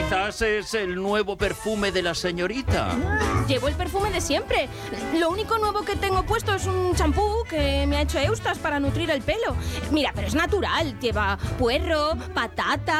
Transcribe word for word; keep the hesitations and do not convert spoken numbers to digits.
Quizás es el nuevo perfume de la señorita. Llevo el perfume de siempre. Lo único nuevo que tengo puesto es un champú que me ha hecho Eustas para nutrir el pelo. Mira, pero es natural. Lleva puerro, patata...